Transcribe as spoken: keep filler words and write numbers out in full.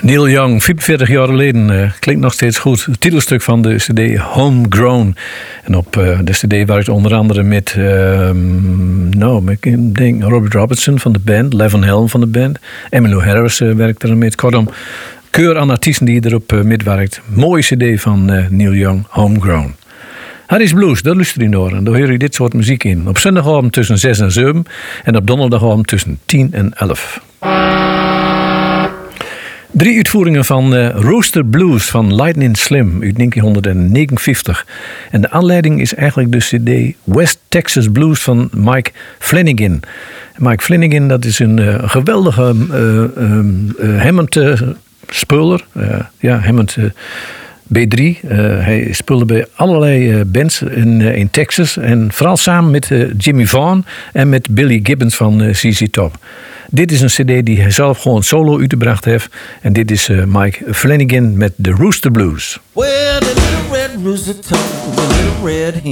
Neil Young, vierenveertig jaar geleden, uh, klinkt nog steeds goed. Het titelstuk van de cd Homegrown. En op uh, de cd werkt onder andere met, uh, nou, ik denk Robert Robertson van de band, Levin Helm van de band, Emmylou Harris uh, werkt er mee. Kortom, keur aan artiesten die erop uh, metwerkt. Mooie cd van uh, Neil Young, Homegrown. Harry's Blues, daar luister je naar en daar hoor je dit soort muziek in. Op zondagavond tussen zes en zeven en op donderdagavond tussen tien en elf. Drie uitvoeringen van uh, Rooster Blues van Lightning Slim uit negentien negenenvijftig. En de aanleiding is eigenlijk de cd West Texas Blues van Mike Flanagan. Mike Flanagan, dat is een uh, geweldige uh, uh, uh, Hammond uh, speler. Uh, ja, Hammond uh, B drie. Uh, hij speelde bij allerlei uh, bands in, uh, in Texas. En vooral samen met uh, Jimmy Vaughn en met Billy Gibbons van uh, Z Z Top. Dit is een cd die hij zelf gewoon solo uitgebracht heeft. En dit is uh, Mike Flanagan met The Rooster Blues. Well, the little red rooster told the little red hen,